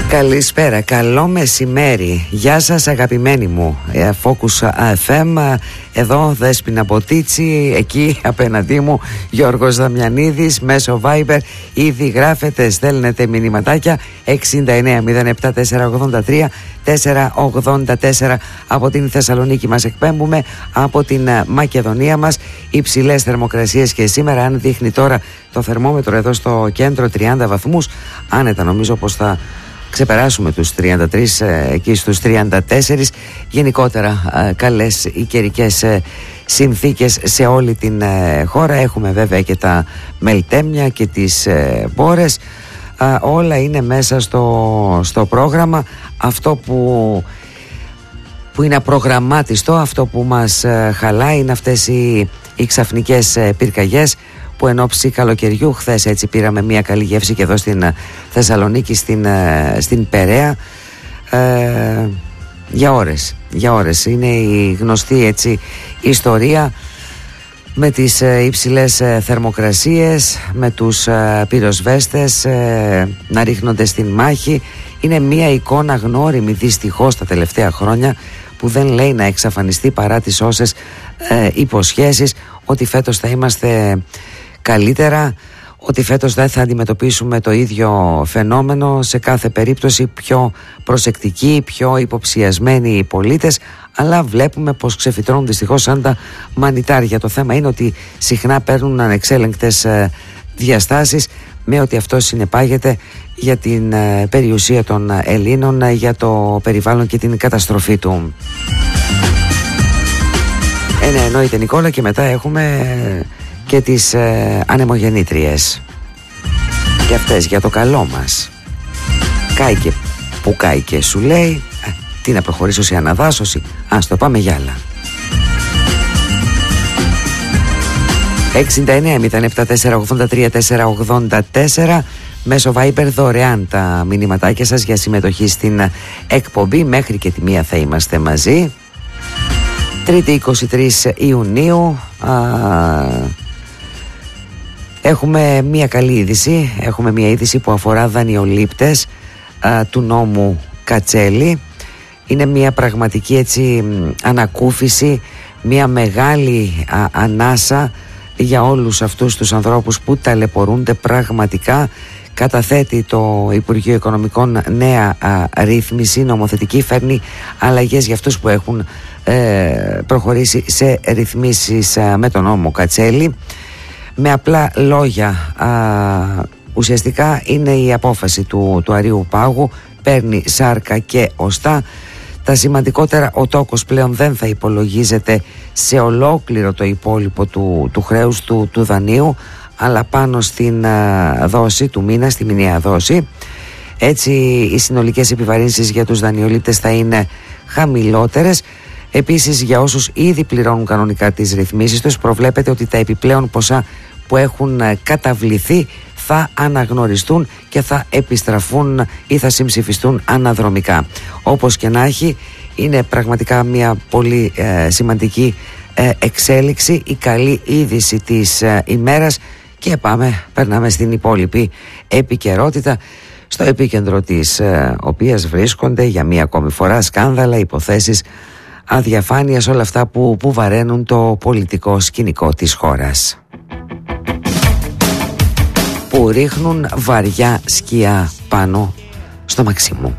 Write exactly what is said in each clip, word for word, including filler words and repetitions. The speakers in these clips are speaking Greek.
Καλησπέρα, καλό μεσημέρι. Γεια σας αγαπημένοι μου. Focus εφ εμ, εδώ Δέσποινα Μποτίτσι, εκεί απέναντί μου Γιώργος Δαμιανίδης. Μέσω Viber ήδη γράφετε, στέλνετε μηνυματάκια εξήντα εννέα μηδέν επτά τετρακόσια ογδόντα τρία τετρακόσια ογδόντα τέσσερα. Από την Θεσσαλονίκη μας εκπέμπουμε, από την Μακεδονία μας υψηλές θερμοκρασίες και σήμερα, αν δείχνει τώρα το θερμόμετρο εδώ στο κέντρο τριάντα βαθμούς, άνετα νομίζω πως θα ξεπεράσουμε τους τριάντα τρεις, εκεί στους τριάντα τέσσερα. Γενικότερα καλές οι καιρικές συνθήκες σε όλη την χώρα. Έχουμε βέβαια και τα μελτέμια και τις μπόρες. Όλα είναι μέσα στο, στο πρόγραμμα. Αυτό που, που είναι απρογραμμάτιστο, αυτό που μας χαλάει είναι αυτές οι, οι ξαφνικές πυρκαγιές που εν ώψη καλοκαιριού, χθες έτσι πήραμε μια καλή γεύση και εδώ στην Θεσσαλονίκη, στην, στην Περαία, ε, για ώρες, για ώρες. Είναι η γνωστή έτσι ιστορία με τις υψηλές θερμοκρασίες, με τους πυροσβέστες ε, να ρίχνονται στην μάχη. Είναι μια εικόνα γνώριμη δυστυχώς τα τελευταία χρόνια, που δεν λέει να εξαφανιστεί παρά τις όσες ε, υποσχέσεις ότι φέτος θα είμαστε καλύτερα, ότι φέτος δεν θα αντιμετωπίσουμε το ίδιο φαινόμενο, σε κάθε περίπτωση πιο προσεκτικοί, πιο υποψιασμένοι οι πολίτες, αλλά βλέπουμε πως ξεφυτρώνουν δυστυχώς σαν τα μανιτάρια. Το θέμα είναι ότι συχνά παίρνουν ανεξέλεγκτες διαστάσεις, με ότι αυτό συνεπάγεται για την περιουσία των Ελλήνων, για το περιβάλλον και την καταστροφή του. Ένα εννοείται Νικόλα, και μετά έχουμε και τις ε, ανεμογεννήτριες, και αυτές για το καλό μας. Κάηκε που κάηκε, σου λέει, ε, τι να προχωρήσω σε αναδάσωση, ας το πάμε για άλλα. εξήντα εννέα μηδέν επτά τετρακόσια ογδόντα τρία τετρακόσια ογδόντα τέσσερα. Μέσω Viber δωρεάν τα μηνυματάκια σας για συμμετοχή στην εκπομπή. Μέχρι και τη μία θα είμαστε μαζί. Τρίτη είκοσι τρεις Ιουνίου. Α, έχουμε μία καλή είδηση. Έχουμε μία είδηση που αφορά δανειολήπτες α, του νόμου Κατσέλη. Είναι μία πραγματική έτσι ανακούφιση, μία μεγάλη α, ανάσα για όλους αυτούς τους ανθρώπους που ταλαιπωρούνται πραγματικά. Καταθέτει το Υπουργείο Οικονομικών νέα α, ρύθμιση νομοθετική, φέρνει αλλαγές για αυτούς που έχουν ε, προχωρήσει σε ρυθμίσεις α, με τον νόμο Κατσέλη. Με απλά λόγια, α, ουσιαστικά είναι η απόφαση του, του Αρείου Πάγου, παίρνει σάρκα και οστά. Τα σημαντικότερα, ο τόκος πλέον δεν θα υπολογίζεται σε ολόκληρο το υπόλοιπο του, του χρέους του, του δανείου, αλλά πάνω στην α, δόση του μήνα, στη μηνιαία δόση. Έτσι οι συνολικές επιβαρύνσεις για τους δανειολήπτες θα είναι χαμηλότερες. Επίσης, για όσους ήδη πληρώνουν κανονικά τις ρυθμίσεις τους, προβλέπεται ότι τα επιπλέον ποσά που έχουν καταβληθεί θα αναγνωριστούν και θα επιστραφούν ή θα συμψηφιστούν αναδρομικά. Όπως και να έχει, είναι πραγματικά μια πολύ ε, σημαντική ε, εξέλιξη, η καλή είδηση της ε, ημέρας. Και πάμε, περνάμε στην υπόλοιπη επικαιρότητα, στο επίκεντρο της ε, οποίας βρίσκονται για μία ακόμη φορά σκάνδαλα, υποθέσεις αδιαφάνειας, όλα αυτά που, που βαραίνουν το πολιτικό σκηνικό της χώρας, που ρίχνουν βαριά σκιά πάνω στο Μαξίμου.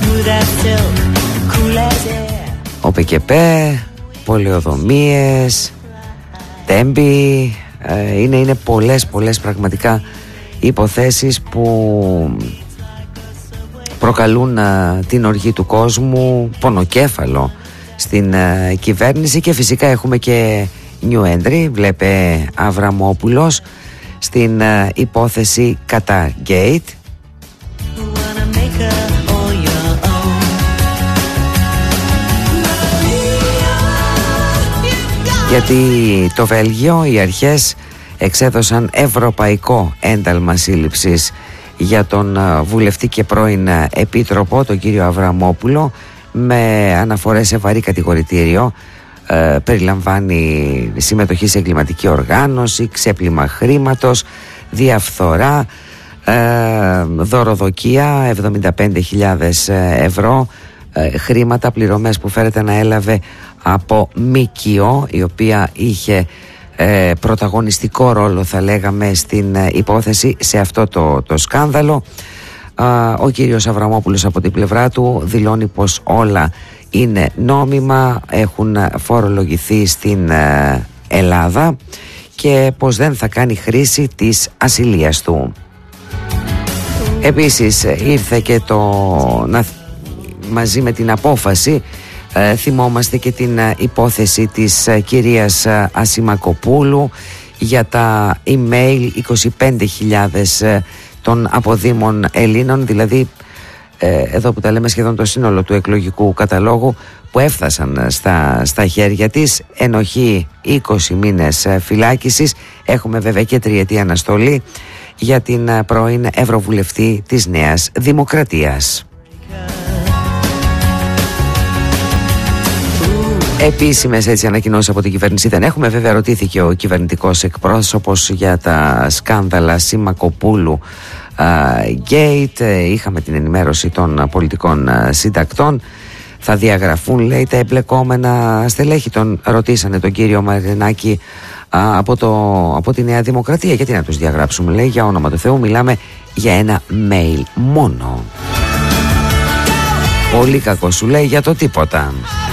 Ο ΠΚΠ, πολεοδομίες, τέμπη, ε, είναι, είναι πολλές πολλές πραγματικά υποθέσεις που προκαλούν ε, την οργή του κόσμου, πονοκέφαλο στην ε, κυβέρνηση. Και φυσικά έχουμε και new entry, βλέπε Αβραμόπουλος στην ε, υπόθεση κατά Gate. Γιατί το Βέλγιο, οι αρχές εξέδωσαν ευρωπαϊκό ένταλμα σύλληψης για τον βουλευτή και πρώην επίτροπο, τον κύριο Αβραμόπουλο, με αναφορές σε βαρύ κατηγορητήριο. Ε, περιλαμβάνει συμμετοχή σε εγκληματική οργάνωση, ξέπλυμα χρήματος, διαφθορά, ε, δωροδοκία εβδομήντα πέντε χιλιάδες ευρώ, ε, χρήματα, πληρωμές που φέρεται να έλαβε από ΜΚΟ, η οποία είχε ε, πρωταγωνιστικό ρόλο, θα λέγαμε, στην ε, υπόθεση, σε αυτό το, το σκάνδαλο. ε, Ο κύριος Αβραμόπουλος από την πλευρά του δηλώνει πως όλα είναι νόμιμα, έχουν φορολογηθεί στην ε, Ελλάδα και πως δεν θα κάνει χρήση της ασυλίας του. Επίσης ήρθε και το να, μαζί με την απόφαση, ε, θυμόμαστε και την ε, υπόθεση της ε, κυρίας ε, Ασημακοπούλου για τα email είκοσι πέντε χιλιάδες ε, των αποδήμων Ελλήνων, δηλαδή ε, εδώ που τα λέμε σχεδόν το σύνολο του εκλογικού καταλόγου, που έφτασαν στα, στα χέρια της. Ενοχή είκοσι μήνες φυλάκισης. Έχουμε βέβαια και τριετή αναστολή για την πρώην Ευρωβουλευτή της Νέας Δημοκρατίας. Επίσημες έτσι ανακοινώσεις από την κυβέρνηση δεν έχουμε. Βέβαια ρωτήθηκε ο κυβερνητικός εκπρόσωπος για τα σκάνδαλα Σιμακοπούλου Γκέιτ. uh, Είχαμε την ενημέρωση των πολιτικών uh, συντακτών. Θα διαγραφούν, λέει, τα εμπλεκόμενα στελέχη. Τον ρωτήσανε τον κύριο Μαρινάκη α, από, το, από τη Νέα Δημοκρατία. Γιατί να τους διαγράψουμε, λέει, για όνομα του Θεού, μιλάμε για ένα mail μόνο. Πολύ κακό, σου λέει, για το τίποτα.